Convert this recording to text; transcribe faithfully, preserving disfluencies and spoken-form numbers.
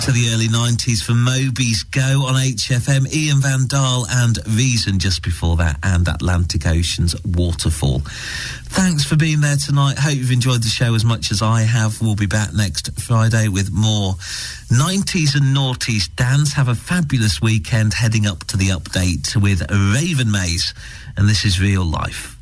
To the early nineties for Moby's Go on H F M, Ian Van Dahl and Reason just before that, and Atlantic Ocean's Waterfall. Thanks for being there tonight. Hope you've enjoyed the show as much as I have. We'll be back next Friday with more nineties and noughties dance. Have a fabulous weekend heading up to the update with Raven Maze, and this is Real Life.